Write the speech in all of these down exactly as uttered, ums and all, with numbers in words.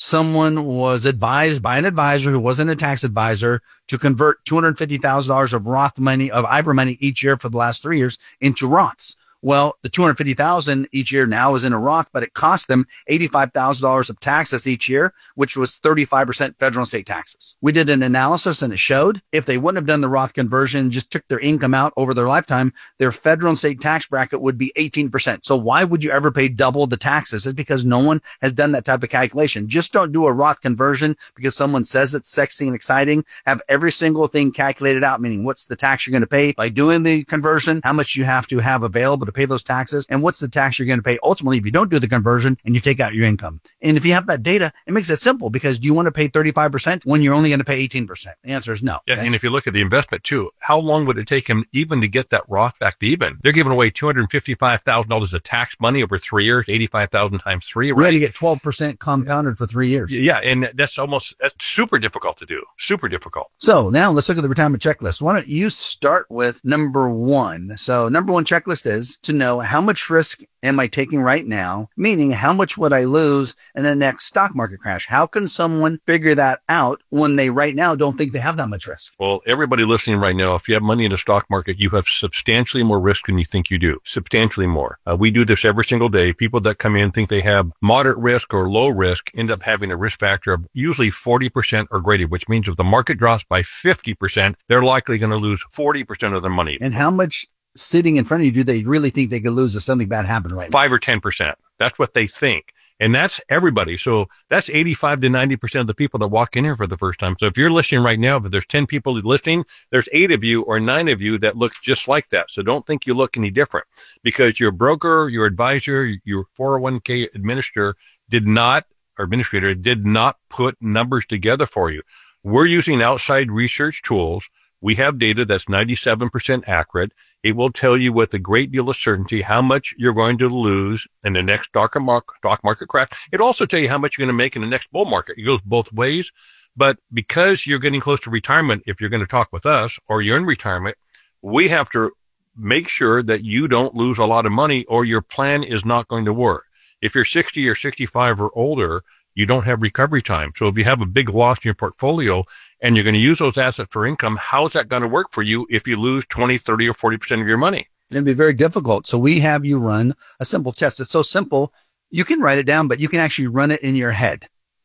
someone was advised by an advisor who wasn't a tax advisor to convert two hundred fifty thousand dollars of Roth money, of I B R A money each year for the last three years into Roths. Well, the two hundred fifty thousand dollars each year now is in a Roth, but it cost them eighty-five thousand dollars of taxes each year, which was thirty-five percent federal and state taxes. We did an analysis and it showed if they wouldn't have done the Roth conversion, just took their income out over their lifetime, their federal and state tax bracket would be eighteen percent. So why would you ever pay double the taxes? It's because no one has done that type of calculation. Just don't do a Roth conversion because someone says it's sexy and exciting. Have every single thing calculated out, meaning what's the tax you're going to pay by doing the conversion, how much you have to have available to pay those taxes, and what's the tax you're going to pay ultimately if you don't do the conversion and you take out your income. And if you have that data, it makes it simple, because do you want to pay thirty-five percent when you're only going to pay eighteen percent? The answer is no. Yeah, okay? And if you look at the investment too, how long would it take him even to get that Roth back to even? They're giving away two hundred fifty-five thousand dollars of tax money over three years, eighty-five thousand times three, right? We're going to get twelve percent compounded for three years. Yeah, and that's almost, that's super difficult to do. Super difficult. So now let's look at the retirement checklist. Why don't you start with number one? So number one checklist is to know how much risk am I taking right now? Meaning, how much would I lose in the next stock market crash? How can someone figure that out when they right now don't think they have that much risk? Well, everybody listening right now, if you have money in the stock market, you have substantially more risk than you think you do. Substantially more. Uh, we do this every single day. People that come in think they have moderate risk or low risk end up having a risk factor of usually forty percent or greater, which means if the market drops by fifty percent, they're likely going to lose forty percent of their money. And how much sitting in front of you do they really think they could lose if something bad happened right now? Five or ten percent. That's what they think. And that's everybody. So that's eighty-five to ninety percent of the people that walk in here for the first time. So if you're listening right now, if there's ten people listening, there's eight of you or nine of you that look just like that. So don't think you look any different, because your broker, your advisor, your four oh one k administrator did not, or administrator did not put numbers together for you. We're using outside research tools. We have data that's ninety-seven percent accurate. It will tell you with a great deal of certainty how much you're going to lose in the next stock market crash. It'll also tell you how much you're going to make in the next bull market. It goes both ways. But because you're getting close to retirement, if you're going to talk with us, or you're in retirement, we have to make sure that you don't lose a lot of money, or your plan is not going to work. If you're sixty or sixty-five or older, you don't have recovery time. So if you have a big loss in your portfolio and you're going to use those assets for income, how is that going to work for you if you lose twenty, thirty, or forty percent of your money? It'd be very difficult. So we have you run a simple test. It's so simple. You can write it down, but you can actually run it in your head.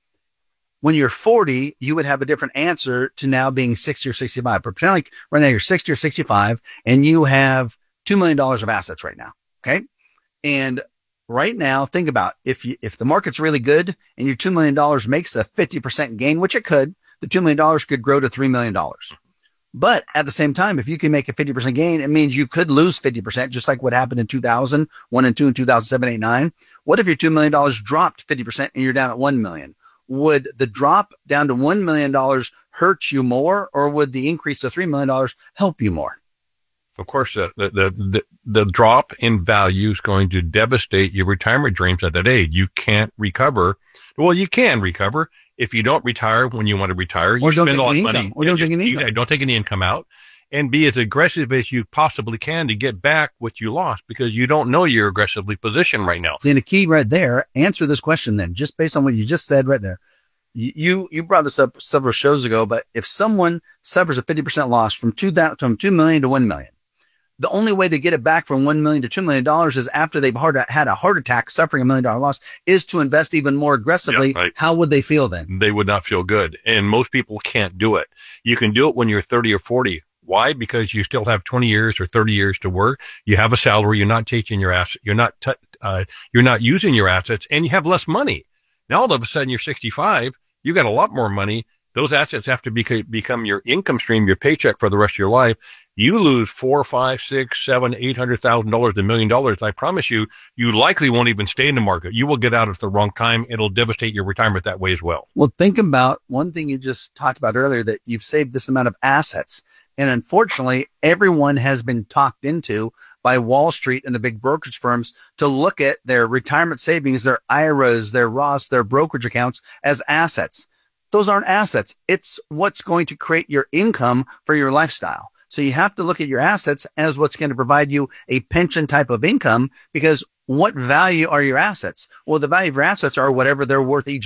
When you're forty, you would have a different answer to now being sixty or sixty-five. Pretend like right now you're sixty or sixty-five and you have two million dollars of assets right now. Okay. And right now, think about if you, if the market's really good and your two million dollars makes a fifty percent gain, which it could, the two million dollars could grow to three million dollars. But at the same time, if you can make a fifty percent gain, it means you could lose fifty percent, just like what happened in two thousand, one and two, and two thousand seven, eight, nine. What if your two million dollars dropped fifty percent and you're down at one million? Would the drop down to one million dollars hurt you more, or would the increase to three million dollars help you more? Of course, uh, the, the, the, the drop in value is going to devastate your retirement dreams at that age. You can't recover. Well, you can recover if you don't retire when you want to retire. You or don't spend take a lot any of money. income. Or don't take any you, income. you don't take any income out, and be as aggressive as you possibly can to get back what you lost, because you don't know you're aggressively positioned right now. See, and the key right there, answer this question then, just based on what you just said right there. You, you brought this up several shows ago, but if someone suffers a fifty percent loss from two, from two million to one million, the only way to get it back from one million to two million dollars is after they've hard, had a heart attack, suffering a million dollar loss, is to invest even more aggressively. Yeah, right. How would they feel then? They would not feel good. And most people can't do it. You can do it when you're thirty or forty. Why? Because you still have twenty years or thirty years to work. You have a salary. You're not taking your asset. You're not, t- uh, you're not using your assets, and you have less money. Now all of a sudden you're sixty-five. You got a lot more money. Those assets have to beca- become your income stream, your paycheck for the rest of your life. You lose four, five, six, seven, eight hundred thousand dollars, a million dollars. I promise you, you likely won't even stay in the market. You will get out at the wrong time. It'll devastate your retirement that way as well. Well, think about one thing you just talked about earlier, that you've saved this amount of assets. And unfortunately, everyone has been talked into by Wall Street and the big brokerage firms to look at their retirement savings, their I R As, their Roths, their brokerage accounts as assets. Those aren't assets. It's what's going to create your income for your lifestyle. So you have to look at your assets as what's going to provide you a pension type of income, because what value are your assets? Well, the value of your assets are whatever they're worth each